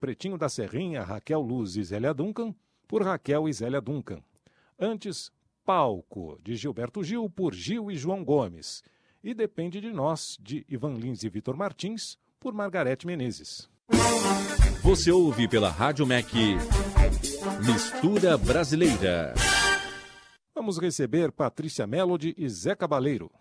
Pretinho da Serrinha, Raquel Luz e Zélia Duncan, por Raquel e Zélia Duncan. Antes, Palco, de Gilberto Gil, por Gil e João Gomes. E Depende de Nós, de Ivan Lins e Vitor Martins, por Margarete Menezes. Você ouve pela Rádio MEC Mistura Brasileira. Vamos receber Patrícia Melody e Zé Cabaleiro.